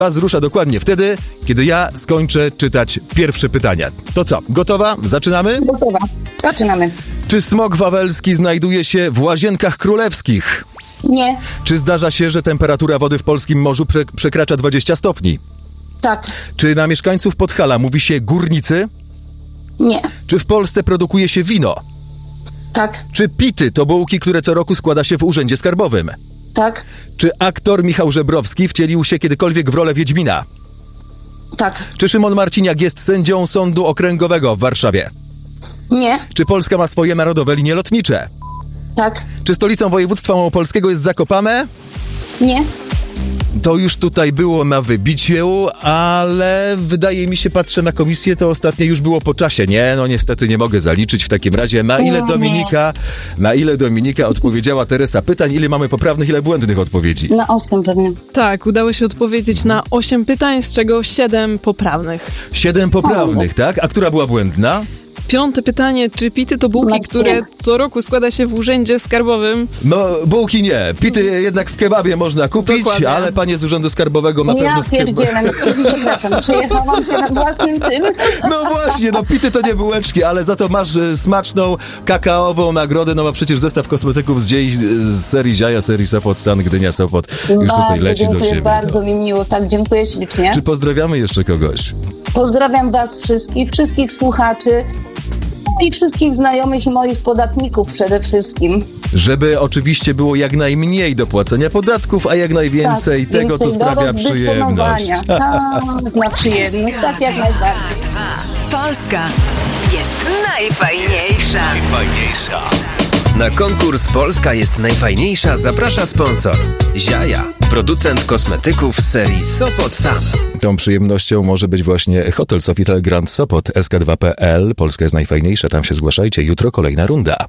Czas rusza dokładnie wtedy, kiedy ja skończę czytać pierwsze pytania. To co, gotowa? Zaczynamy? Gotowa. Zaczynamy. Czy smok wawelski znajduje się w Łazienkach Królewskich? Nie. Czy zdarza się, że temperatura wody w polskim morzu przekracza 20 stopni? Tak. Czy na mieszkańców Podhala mówi się górnicy? Nie. Czy w Polsce produkuje się wino? Tak. Czy pity to bułki, które co roku składa się w Urzędzie Skarbowym? Tak. Czy aktor Michał Żebrowski wcielił się kiedykolwiek w rolę Wiedźmina? Tak. Czy Szymon Marciniak jest sędzią Sądu Okręgowego w Warszawie? Nie. Czy Polska ma swoje narodowe linie lotnicze? Tak. Czy stolicą województwa małopolskiego jest Zakopane? Nie. To już tutaj było na wybiciu, ale wydaje mi się, patrzę na komisję, to ostatnie już było po czasie. Nie, no niestety nie mogę zaliczyć w takim razie. Na ile Dominika odpowiedziała Teresa pytań, ile mamy poprawnych, ile błędnych odpowiedzi? Na 8 pewnie. Tak, udało się odpowiedzieć na 8 pytań, z czego 7 poprawnych. 7 poprawnych, tak? A która była błędna? 5. pytanie, czy pity to bułki, które co roku składa się w Urzędzie Skarbowym? No, bułki nie. Pity jednak w kebabie można kupić, Dokładnie. ale panie z Urzędu Skarbowego na pewno Ja pierdzielę, przepraszam, przejechałam się na własnym tym. No właśnie, no pity to nie bułeczki, ale za to masz smaczną kakaową nagrodę, no bo przecież zestaw kosmetyków z serii Ziaja, serii Sopot, Stan, Gdynia, Sopot już tutaj leci do ciebie. Bardzo mi miło, tak, dziękuję ślicznie. Czy pozdrawiamy jeszcze kogoś? Pozdrawiam was wszystkich słuchaczy i wszystkich znajomych i moich podatników przede wszystkim. Żeby oczywiście było jak najmniej do płacenia podatków, a jak najwięcej tego, co sprawia przyjemność. Tak, na przyjemność, tak jak najbardziej. Polska jest najfajniejsza. Na konkurs Polska jest najfajniejsza zaprasza sponsor Ziaja, producent kosmetyków z serii Sopot Sam. Tą przyjemnością może być właśnie Hotel Sofitel Grand Sopot, sk2.pl. Polska jest najfajniejsza, tam się zgłaszajcie. Jutro kolejna runda.